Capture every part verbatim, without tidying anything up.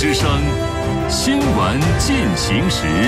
之声，新闻进行时。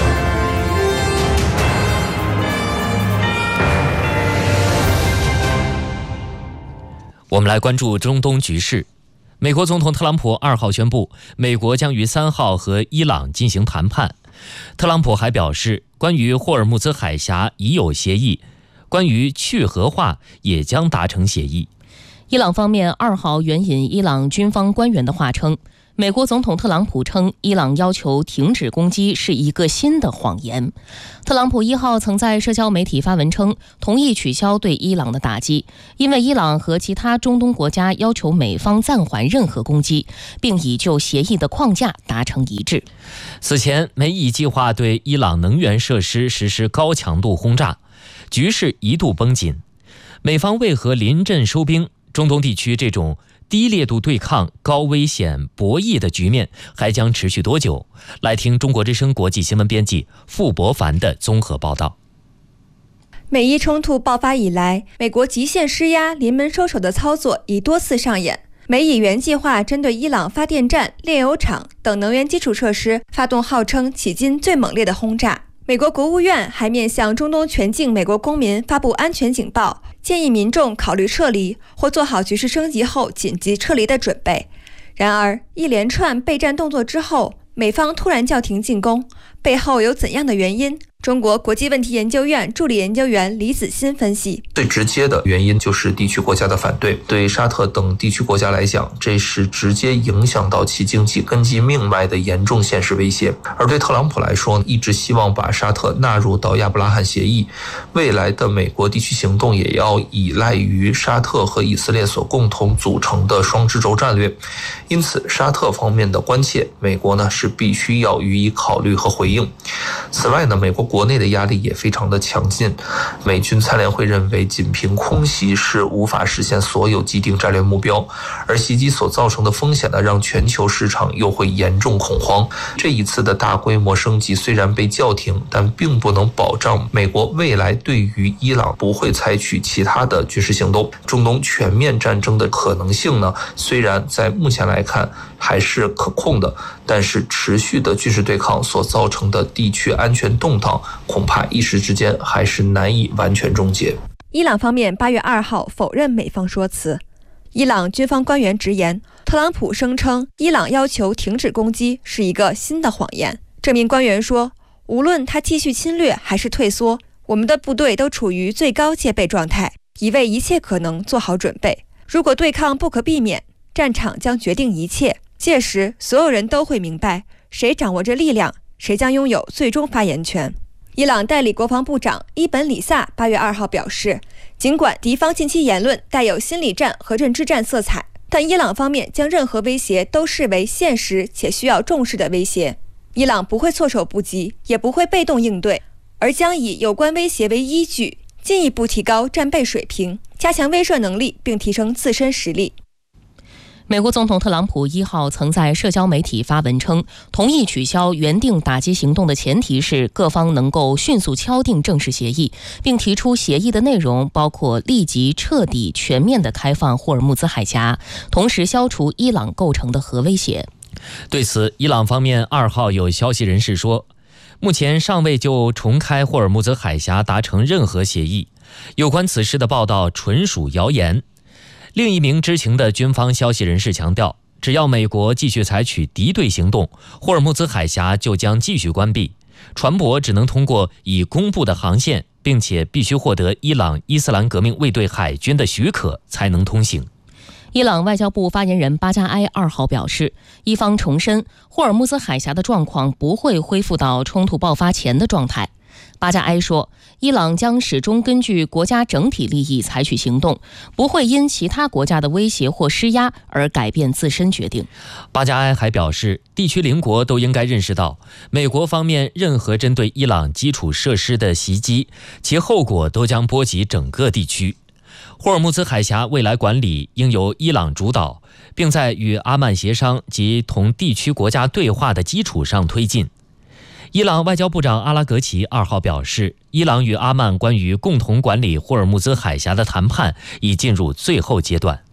我们来关注中东局势。美国总统特朗普二号宣布，美国将于三号和伊朗进行谈判。特朗普还表示，关于霍尔木兹海峡已有协议，关于去核化也将达成协议。 伊朗方面二号援引伊朗军方官员的话称，美国总统特朗普称，伊朗要求停止攻击是一个新的谎言。特朗普一号曾在社交媒体发文称，同意取消对伊朗的打击，因为伊朗和其他中东国家要求美方暂缓任何攻击，并已就协议的框架达成一致。 此前，美以计划对伊朗能源设施实施高强度轰炸，局势一度绷紧。美方为何临阵收兵？中东地区这种低烈度对抗、高危险博弈的局面还将持续多久？来听中国之声国际新闻编辑傅博凡的综合报道。 美伊冲突爆发以来，美国极限施压、临门收手的操作已多次上演。美以原计划针对伊朗发电站、炼油厂等能源基础设施发动号称迄今最猛烈的轰炸。美国国务院还面向中东全境美国公民发布安全警报，建议民众考虑撤离或做好局势升级后紧急撤离的准备。然而，一连串备战动作之后，美方突然叫停进攻，背后有怎样的原因？中国国际问题研究院助理研究员李子欣分析， 最直接的原因就是地区国家的反对。对沙特等地区国家来讲，这是直接影响到其经济根基命脉的严重现实威胁。而对特朗普来说，一直希望把沙特纳入到亚伯拉罕协议，未来的美国地区行动也要依赖于沙特和以色列所共同组成的双支轴战略。因此，沙特方面的关切，美国呢是必须要予以考虑和回应。此外呢，美国国内的压力也非常的强劲。美军参联会认为，仅凭空袭是无法实现所有既定战略目标，而袭击所造成的风险呢，让全球市场又会严重恐慌。这一次的大规模升级虽然被叫停，但并不能保障美国未来对于伊朗不会采取其他的军事行动。中东全面战争的可能性呢，虽然在目前来看还是可控的，但是持续的军事对抗所造成的地区安全动荡，恐怕一时之间还是难以完全终结。 伊朗方面八月二号否认美方说辞。伊朗军方官员直言，特朗普声称伊朗要求停止攻击是一个新的谎言。这名官员说，无论他继续侵略还是退缩，我们的部队都处于最高戒备状态，已为一切可能做好准备。如果对抗不可避免，战场将决定一切，届时所有人都会明白，谁掌握着力量，谁将拥有最终发言权。伊朗代理国防部长伊本里萨八月二号表示，尽管敌方近期言论带有心理战和认知战色彩，但伊朗方面将任何威胁都视为现实且需要重视的威胁。伊朗不会措手不及，也不会被动应对，而将以有关威胁为依据，进一步提高战备水平，加强威慑能力，并提升自身实力。 美国总统特朗普一号曾在社交媒体发文称，同意取消原定打击行动的前提是各方能够迅速敲定正式协议，并提出协议的内容包括立即彻底全面地开放霍尔木兹海峡，同时消除伊朗构成的核威胁。 对此，伊朗方面二号有消息人士说，目前尚未就重开霍尔木兹海峡达成任何协议，有关此事的报道纯属谣言。另一名知情的军方消息人士强调，只要美国继续采取敌对行动，霍尔木兹海峡就将继续关闭，船舶只能通过已公布的航线，并且必须获得伊朗伊斯兰革命卫队海军的许可才能通行。 伊朗外交部发言人巴加埃二号表示，伊方重申霍尔木兹海峡的状况不会恢复到冲突爆发前的状态。巴加埃说，伊朗将始终根据国家整体利益采取行动，不会因其他国家的威胁或施压而改变自身决定。 巴加埃还表示，地区邻国都应该认识到，美国方面任何针对伊朗基础设施的袭击，其后果都将波及整个地区。霍尔木兹海峡未来管理应由伊朗主导，并在与阿曼协商及同地区国家对话的基础上推进。伊朗外交部长阿拉格齐二号表示，伊朗与阿曼关于共同管理霍尔木兹海峡的谈判已进入最后阶段。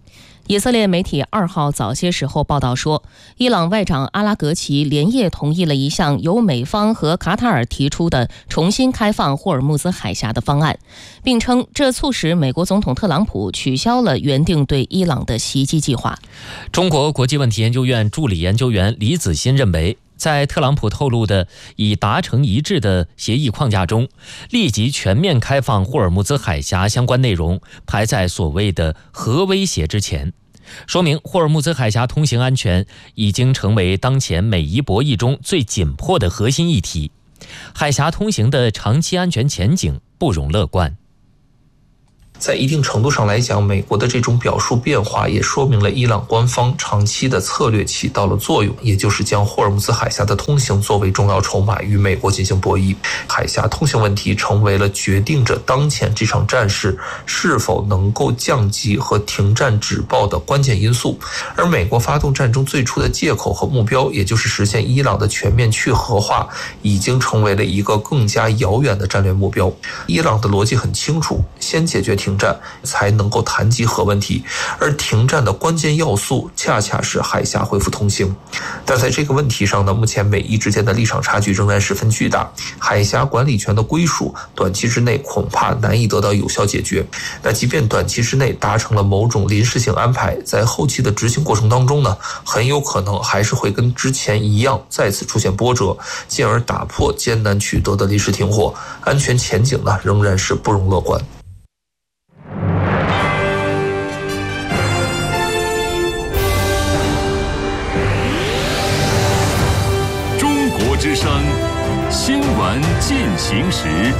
以色列媒体二号早些时候报道说，伊朗外长阿拉格齐连夜同意了一项由美方和卡塔尔提出的重新开放霍尔木兹海峡的方案，并称这促使美国总统特朗普取消了原定对伊朗的袭击计划。 中国国际问题研究院助理研究员李子欣认为，在特朗普透露的已达成一致的协议框架中，立即全面开放霍尔木兹海峡相关内容排在所谓的核威胁之前，说明霍尔木兹海峡通行安全已经成为当前美伊博弈中最紧迫的核心议题，海峡通行的长期安全前景不容乐观。 在一定程度上来讲，美国的这种表述变化也说明了伊朗官方长期的策略起到了作用，也就是将霍尔木兹海峡的通行作为重要筹码与美国进行博弈。海峡通行问题成为了决定着当前这场战事是否能够降级和停战止暴的关键因素。而美国发动战争最初的借口和目标，也就是实现伊朗的全面去核化，已经成为了一个更加遥远的战略目标。伊朗的逻辑很清楚，先解决停战才能够谈及核问题，而停战的关键要素恰恰是海峡恢复通行。但在这个问题上呢，目前美伊之间的立场差距仍然十分巨大，海峡管理权的归属短期之内恐怕难以得到有效解决。那即便短期之内达成了某种临时性安排，在后期的执行过程当中呢，很有可能还是会跟之前一样再次出现波折，进而打破艰难取得的临时停火，安全前景呢仍然是不容乐观。 之声新闻进行时，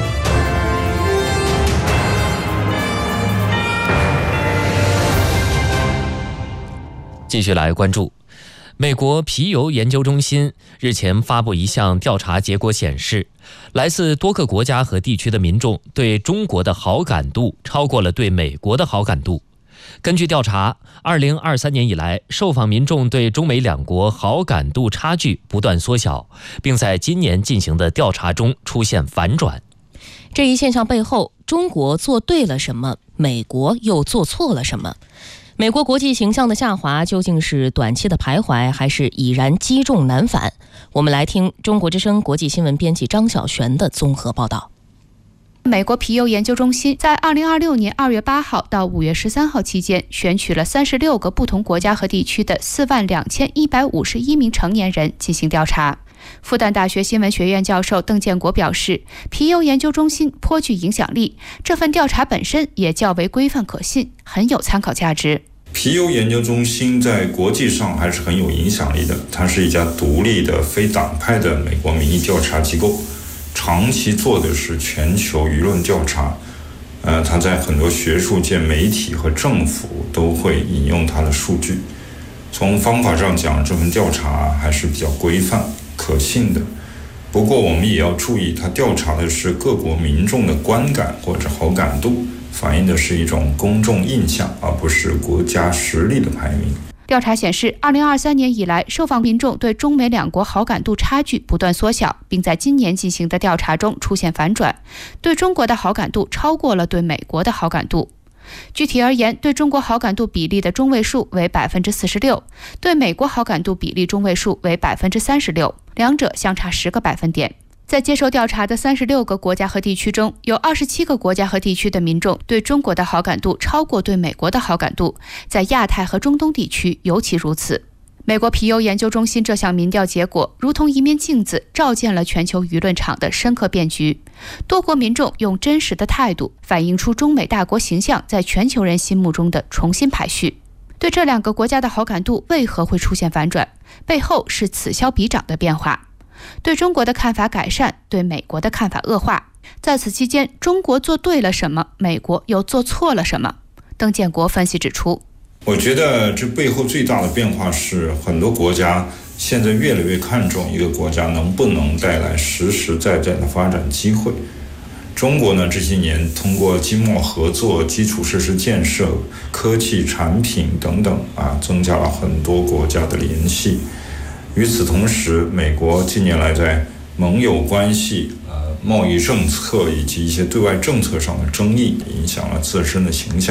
继续来关注。美国皮尤研究中心日前发布一项调查结果显示，来自多个国家和地区的民众对中国的好感度超过了对美国的好感度。根据调查，二零二三年以来，受访民众对中美两国好感度差距不断缩小，并在今年进行的调查中出现反转。 这一现象背后，中国做对了什么？美国又做错了什么？美国国际形象的下滑究竟是短期的徘徊，还是已然击中难返？我们来听中国之声国际新闻编辑张晓璇的综合报道。 美国皮尤研究中心在二零二六年二月八号到五月十三号期间，选取了三十六个不同国家和地区的四万两千一百五十一名成年人进行调查。复旦大学新闻学院教授邓建国表示，皮尤研究中心颇具影响力，这份调查本身也较为规范可信，很有参考价值。 皮尤研究中心在国际上还是很有影响力的，它是一家独立的非党派的美国民意调查机构，长期做的是全球舆论调查，呃，他在很多学术界、媒体和政府都会引用他的数据。从方法上讲，这份调查还是比较规范、可信的。不过，我们也要注意，他调查的是各国民众的观感或者好感度，反映的是一种公众印象，而不是国家实力的排名。 调查显示，二零二三年以来，受访民众对中美两国好感度差距不断缩小，并在今年进行的调查中出现反转，对中国的好感度超过了对美国的好感度。具体而言，对中国好感度比例的中位数为 百分之四十六， 对美国好感度比例中位数为 百分之三十六， 两者相差十个百分点。在接受调查的三十六个国家和地区中，有二十七个国家和地区的民众对中国的好感度超过对美国的好感度，在亚太和中东地区尤其如此。美国皮尤研究中心这项民调结果如同一面镜子，照见了全球舆论场的深刻变局。多国民众用真实的态度反映出中美大国形象在全球人心目中的重新排序。对这两个国家的好感度为何会出现反转？背后是此消彼长的变化。对中国的看法改善，对美国的看法恶化。在此期间，中国做对了什么？美国又做错了什么？邓建国分析指出， 我觉得这背后最大的变化是，很多国家现在越来越看重一个国家能不能带来实实在在的发展机会。中国呢，这些年通过经贸合作、基础设施建设、科技产品等等啊，增加了很多国家的联系。与此同时，美国近年来在盟友关系、呃贸易政策以及一些对外政策上的争议，影响了自身的形象，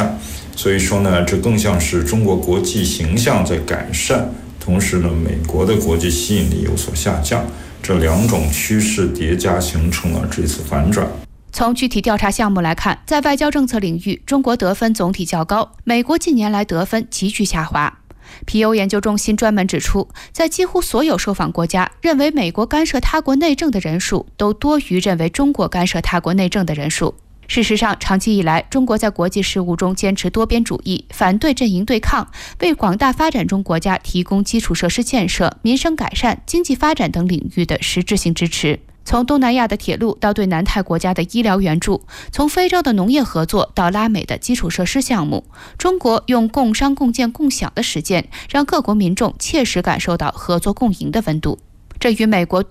所以说呢，这更像是中国国际形象在改善，同时呢，美国的国际吸引力有所下降，这两种趋势叠加形成了这次反转。 从具体调查项目来看，在外交政策领域，中国得分总体较高，美国近年来得分急剧下滑。皮尤研究中心专门指出，在几乎所有受访国家，认为美国干涉他国内政的人数都多于认为中国干涉他国内政的人数。事实上，长期以来，中国在国际事务中坚持多边主义，反对阵营对抗，为广大发展中国家提供基础设施建设、民生改善、经济发展等领域的实质性支持。从东南亚的铁路到对南太国家的医疗援助，从非洲的农业合作到拉美的基础设施项目，中国用共商共建共享的实践，让各国民众切实感受到合作共赢的温度。这与美国